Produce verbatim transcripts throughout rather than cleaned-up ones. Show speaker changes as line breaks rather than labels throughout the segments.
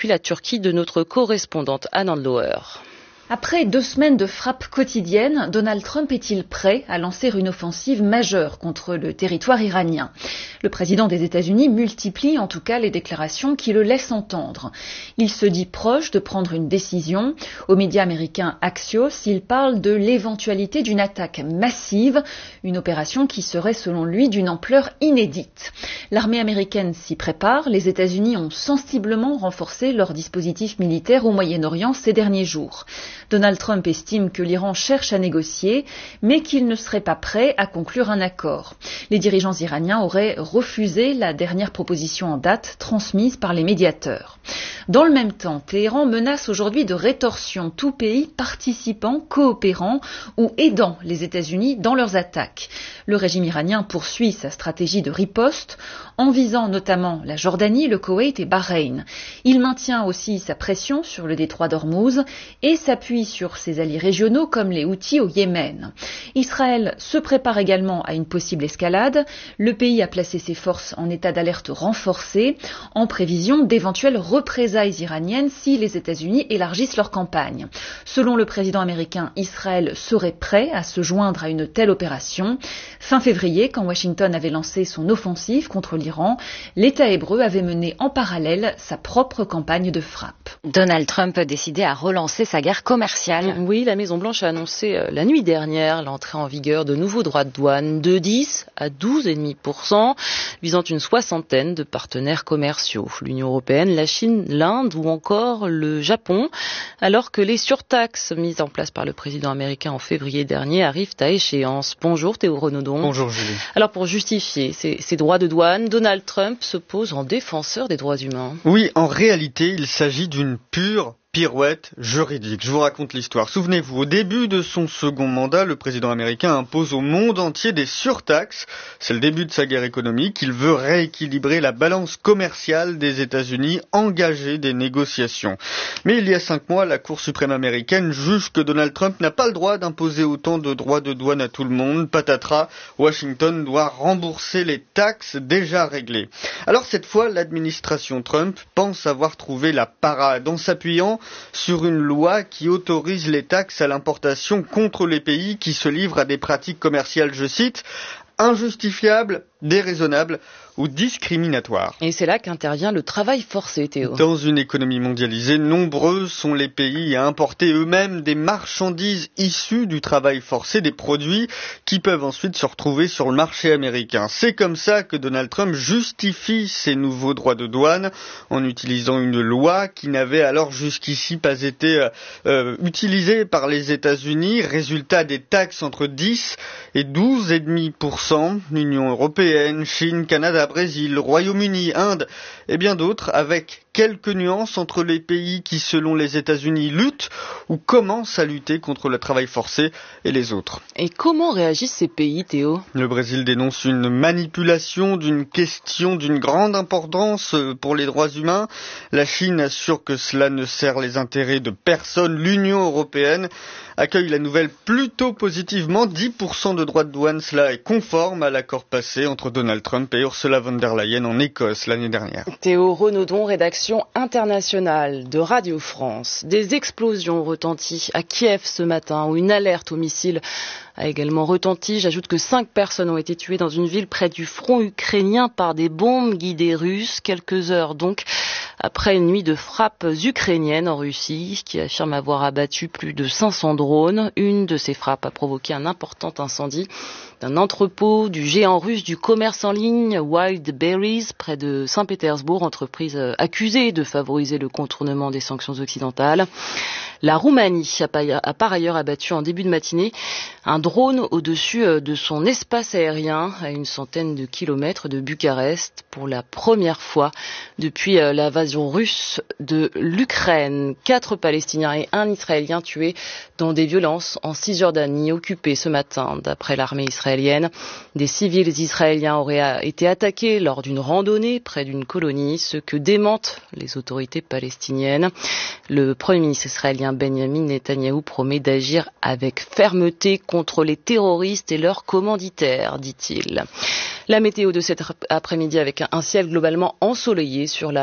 depuis la Turquie de notre correspondante Anne Andlauer.
Après deux semaines de frappes quotidiennes, Donald Trump est-il prêt à lancer une offensive majeure contre le territoire iranien ? Le président des États-Unis multiplie en tout cas les déclarations qui le laissent entendre. Il se dit proche de prendre une décision. Aux médias américains Axios, il parle de l'éventualité d'une attaque massive, une opération qui serait selon lui d'une ampleur inédite. L'armée américaine s'y prépare. Les États-Unis ont sensiblement renforcé leur dispositif militaire au Moyen-Orient ces derniers jours. Donald Trump estime que l'Iran cherche à négocier, mais qu'il ne serait pas prêt à conclure un accord. Les dirigeants iraniens auraient refusé la dernière proposition en date transmise par les médiateurs. Dans le même temps, Téhéran menace aujourd'hui de rétorsion tout pays participant, coopérant ou aidant les États-Unis dans leurs attaques. Le régime iranien poursuit sa stratégie de riposte en visant notamment la Jordanie, le Koweït et Bahreïn. Il maintient aussi sa pression sur le détroit d'Ormuz et s'appuie sur ses alliés régionaux comme les Houthis au Yémen. Israël se prépare également à une possible escalade. Le pays a placé ses forces en état d'alerte renforcé en prévision d'éventuelles représailles iraniennes si les États-Unis élargissent leur campagne. Selon le président américain, Israël serait prêt à se joindre à une telle opération. Fin février, quand Washington avait lancé son offensive contre l'Iran, l'État hébreu avait mené en parallèle sa propre campagne de frappe.
Donald Trump a décidé à relancer sa guerre commerciale.
Oui, la Maison-Blanche a annoncé euh, la nuit dernière l'entrée en vigueur de nouveaux droits de douane de dix à douze virgule cinq pour cent, visant une soixantaine de partenaires commerciaux. L'Union européenne, la Chine, l'Inde ou encore le Japon, alors que les surtaxes mises en place par le président américain en février dernier arrivent à échéance. Bonjour Théo Renaudon.
Bonjour Julie.
Alors pour justifier ces, ces droits de douane, Donald Trump se pose en défenseur des droits humains.
Oui, en réalité, il s'agit d'une pure pirouette juridique. Je vous raconte l'histoire. Souvenez-vous, au début de son second mandat, le président américain impose au monde entier des surtaxes. C'est le début de sa guerre économique. Il veut rééquilibrer la balance commerciale des États-Unis, engager des négociations. Mais il y a cinq mois, la Cour suprême américaine juge que Donald Trump n'a pas le droit d'imposer autant de droits de douane à tout le monde. Patatras, Washington doit rembourser les taxes déjà réglées. Alors cette fois, l'administration Trump pense avoir trouvé la parade en s'appuyant sur une loi qui autorise les taxes à l'importation contre les pays qui se livrent à des pratiques commerciales, je cite, injustifiables, déraisonnables ou discriminatoires.
Et c'est là qu'intervient le travail forcé, Théo.
Dans une économie mondialisée, nombreux sont les pays à importer eux-mêmes des marchandises issues du travail forcé, des produits qui peuvent ensuite se retrouver sur le marché américain. C'est comme ça que Donald Trump justifie ces nouveaux droits de douane en utilisant une loi qui n'avait alors jusqu'ici pas été euh, utilisée par les États-Unis. Résultat, des taxes entre dix et douze virgule cinq pour cent. L'Union européenne, Chine, Canada, Brésil, Royaume-Uni, Inde et bien d'autres, avec quelques nuances entre les pays qui, selon les États-Unis, luttent ou commencent à lutter contre le travail forcé et les autres.
Et comment réagissent ces pays, Théo ?
Le Brésil dénonce une manipulation d'une question d'une grande importance pour les droits humains. La Chine assure que cela ne sert les intérêts de personne. L'Union européenne accueille la nouvelle plutôt positivement. dix pour cent de droits de douane, cela est conforme à l'accord passé entre Donald Trump et Ursula von der Leyen en Écosse l'année dernière.
Théo Renaudon, rédaction internationale de Radio France. Des explosions retenties à Kiev ce matin où une alerte au missile a également retenti. J'ajoute que cinq personnes ont été tuées dans une ville près du front ukrainien par des bombes guidées russes. Quelques heures donc après une nuit de frappes ukrainiennes en Russie qui affirme avoir abattu plus de cinq cents drones. Une de ces frappes a provoqué un important incendie d'un entrepôt du géant russe du commerce en ligne Wildberries près de Saint-Pétersbourg, entreprise accusée de favoriser le contournement des sanctions occidentales. La Roumanie a par ailleurs abattu en début de matinée un drone au-dessus de son espace aérien à une centaine de kilomètres de Bucarest pour la première fois depuis l'invasion russe de l'Ukraine. Quatre Palestiniens et un Israélien tués dans des violences en Cisjordanie occupée ce matin d'après l'armée israélienne. Des civils israéliens auraient été attaqués lors d'une randonnée près d'une colonie, ce que démentent les autorités palestiniennes. Le premier ministre israélien Benjamin Netanyahou promet d'agir avec fermeté contre les terroristes et leurs commanditaires, dit-il. La météo de cet après-midi avec un ciel globalement ensoleillé sur la moitié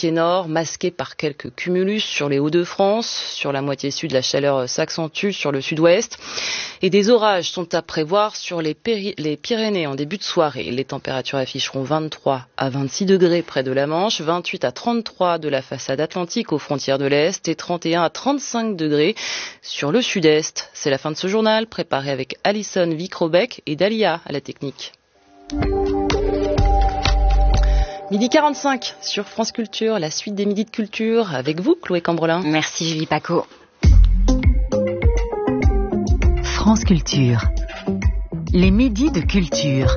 moitié nord, masquée par quelques cumulus sur les Hauts-de-France. Sur la moitié sud, la chaleur s'accentue sur le sud-ouest. Et des orages sont à prévoir sur les, Péri- les Pyrénées en début de soirée. Les températures afficheront vingt-trois à vingt-six degrés près de la Manche, vingt-huit à trente-trois de la façade atlantique aux frontières de l'Est et trente et un à trente-cinq degrés sur le sud-est. C'est la fin de ce journal, préparé avec Alison Vicrobec et Dalia à la technique. Midi quarante-cinq sur France Culture, la suite des Midis de Culture avec vous, Chloé Cambrelin.
Merci Julie Paco.
France Culture, les Midis de Culture.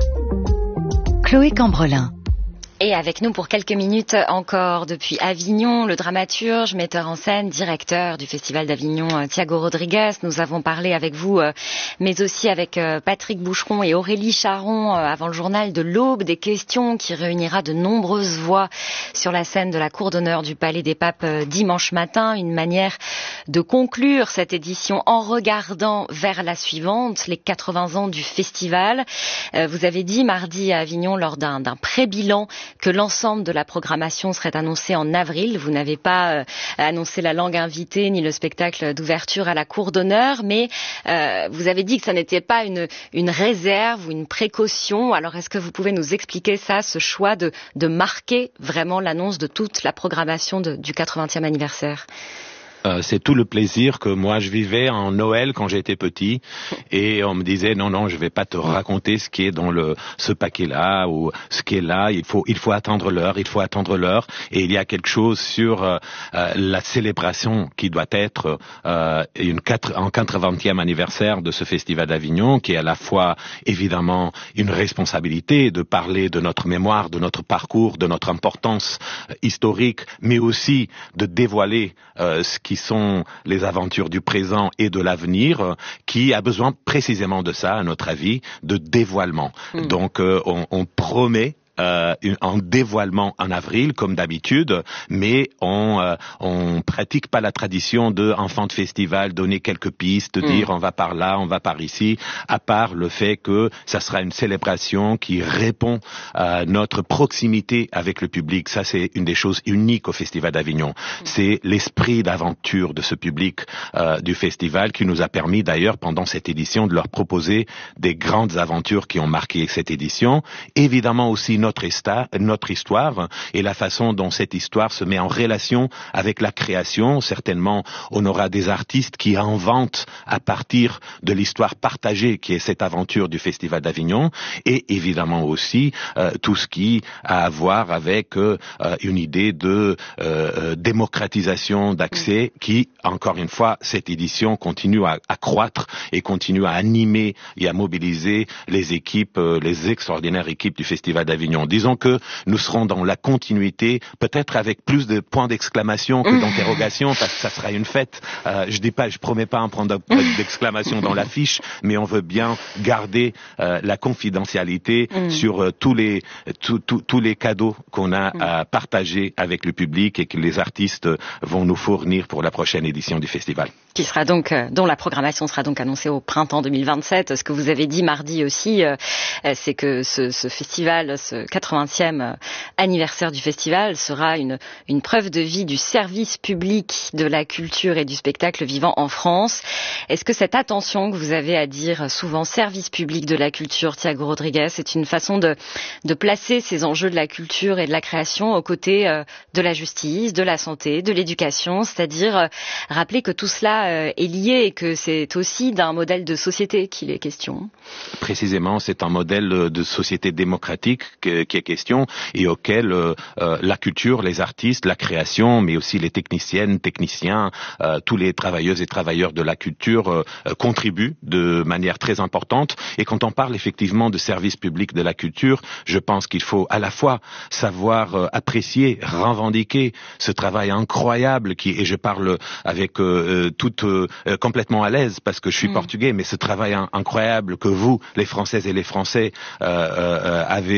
Chloé Cambrelin.
Et avec nous pour quelques minutes encore depuis Avignon, le dramaturge, metteur en scène, directeur du Festival d'Avignon, Thiago Rodrigues. Nous avons parlé avec vous, mais aussi avec Patrick Boucheron et Aurélie Charon avant le journal de l'Aube, des questions qui réunira de nombreuses voix sur la scène de la cour d'honneur du Palais des Papes dimanche matin. Une manière de conclure cette édition en regardant vers la suivante, les quatre-vingts ans du festival. Vous avez dit mardi à Avignon lors d'un, d'un pré-bilan que l'ensemble de la programmation serait annoncée en avril. Vous n'avez pas euh, annoncé la langue invitée ni le spectacle d'ouverture à la cour d'honneur, mais euh, vous avez dit que ça n'était pas une, une réserve ou une précaution. Alors est-ce que vous pouvez nous expliquer ça, ce choix de, de marquer vraiment l'annonce de toute la programmation de, du quatre-vingtième anniversaire ?
Euh, c'est tout le plaisir que moi je vivais en Noël quand j'étais petit, et on me disait non non je vais pas te raconter ce qui est dans le ce paquet là ou ce qui est là, il faut il faut attendre l'heure, il faut attendre l'heure, et il y a quelque chose sur euh, euh, la célébration qui doit être euh, une quatre en quatre-vingtième anniversaire de ce festival d'Avignon, qui est à la fois évidemment une responsabilité de parler de notre mémoire, de notre parcours, de notre importance euh, historique, mais aussi de dévoiler euh, ce qui qui sont les aventures du présent et de l'avenir, euh, qui a besoin précisément de ça, à notre avis, de dévoilement. Mmh. Donc euh, on, on promet Euh, un dévoilement en avril, comme d'habitude, mais on euh, on pratique pas la tradition de enfant de festival, donner quelques pistes, mmh. dire on va par là, on va par ici, à part le fait que ça sera une célébration qui répond à notre proximité avec le public. Ça, c'est une des choses uniques au Festival d'Avignon. Mmh. C'est l'esprit d'aventure de ce public euh, du festival qui nous a permis d'ailleurs, pendant cette édition, de leur proposer des grandes aventures qui ont marqué cette édition. Évidemment aussi notre Notre, esta, notre histoire et la façon dont cette histoire se met en relation avec la création. Certainement, on aura des artistes qui inventent à partir de l'histoire partagée qui est cette aventure du Festival d'Avignon, et évidemment aussi euh, tout ce qui a à voir avec euh, une idée de euh, démocratisation d'accès qui, encore une fois, cette édition continue à, à croître et continue à animer et à mobiliser les équipes, euh, les extraordinaires équipes du Festival d'Avignon. Disons que nous serons dans la continuité, peut-être avec plus de points d'exclamation que d'interrogation, parce que ça sera une fête. Euh, je dis pas, je promets pas un point d'exclamation dans l'affiche, mais on veut bien garder euh, la confidentialité mm. sur euh, tous les tous les cadeaux qu'on a mm. à partager avec le public et que les artistes vont nous fournir pour la prochaine édition du festival.
Qui sera donc, euh, dont la programmation sera donc annoncée au printemps deux mille vingt-sept. Ce que vous avez dit mardi aussi, euh, c'est que ce, ce festival, ce quatre-vingtième anniversaire du festival sera une, une preuve de vie du service public de la culture et du spectacle vivant en France. Est-ce que cette attention que vous avez à dire souvent service public de la culture, Thiago Rodrigues, c'est une façon de, de placer ces enjeux de la culture et de la création aux côtés euh, de la justice, de la santé, de l'éducation, c'est-à-dire euh, rappeler que tout cela euh, est lié et que c'est aussi d'un modèle de société qu'il est question?
Précisément, c'est un modèle de société démocratique que, qui est question et auquel euh, euh, la culture, les artistes, la création, mais aussi les techniciennes, techniciens, euh, tous les travailleuses et travailleurs de la culture euh, contribuent de manière très importante. Et quand on parle effectivement de service public de la culture, je pense qu'il faut à la fois savoir euh, apprécier, revendiquer ce travail incroyable qui, et je parle avec euh, toute euh, complètement à l'aise parce que je suis mmh. portugais, mais ce travail in- incroyable que vous, les Françaises et les Français, euh, euh, avez arrivé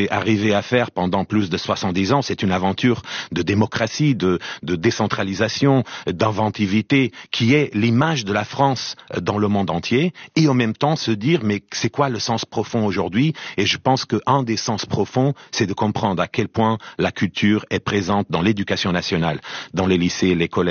arrivé à faire pendant plus de soixante-dix ans. C'est une aventure de démocratie, de, de décentralisation, d'inventivité, qui est l'image de la France dans le monde entier, et en même temps se dire, mais c'est quoi le sens profond aujourd'hui? Et je pense qu'un des sens profonds, c'est de comprendre à quel point la culture est présente dans l'éducation nationale, dans les lycées, les collèges,